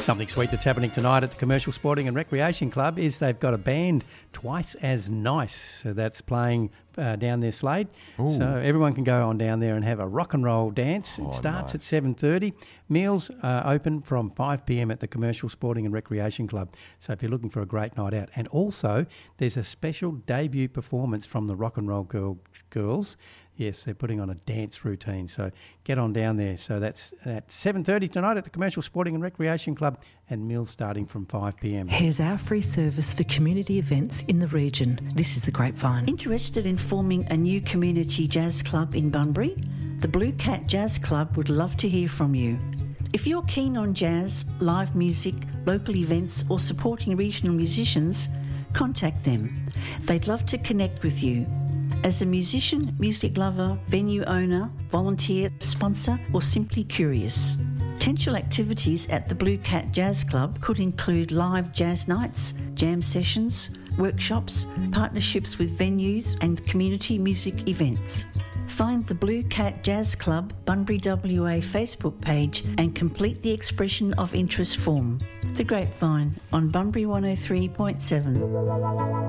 Something sweet that's happening tonight at the Commercial Sporting and Recreation Club is they've got a band, Twice as Nice, so that's playing down their Slade. Ooh. So everyone can go on down there and have a rock and roll dance. It starts at 7:30. Meals are open from 5 p.m. at the Commercial Sporting and Recreation Club. So if you're looking for a great night out. And also there's a special debut performance from the Rock and Roll Girls. Yes, they're putting on a dance routine, so get on down there. So that's at 7:30 tonight at the Commercial Sporting and Recreation Club, and meals starting from 5 p.m. Here's our free service for community events in the region. This is the Grapevine. Interested in forming a new community jazz club in Bunbury? The Blue Cat Jazz Club would love to hear from you. If you're keen on jazz, live music, local events or supporting regional musicians, contact them. They'd love to connect with you. As a musician, music lover, venue owner, volunteer, sponsor, or simply curious. Potential activities at the Blue Cat Jazz Club could include live jazz nights, jam sessions, workshops, partnerships with venues and community music events. Find the Blue Cat Jazz Club Bunbury WA Facebook page and complete the expression of interest form. The Grapevine on Bunbury 103.7.